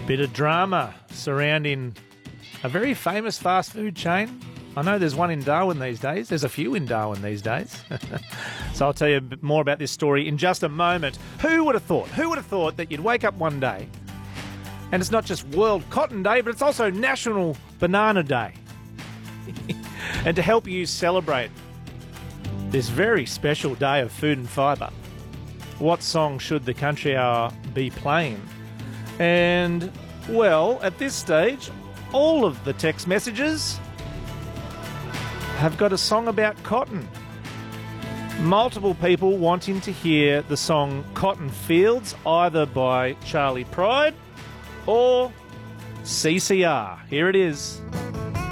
Bit of drama surrounding a very famous fast food chain. I know there's one in Darwin these days. There's a few in Darwin these days. So I'll tell you a bit more about this story in just a moment. Who would have thought? Who would have thought that you'd wake up one day and it's not just World Cotton Day, but it's also National Banana Day. And to help you celebrate this very special day of food and fibre, what song should the Country Hour be playing? And, well, at this stage, all of the text messages have got a song about cotton. Multiple people wanting to hear the song Cotton Fields, either by Charlie Pride or CCR. Here it is.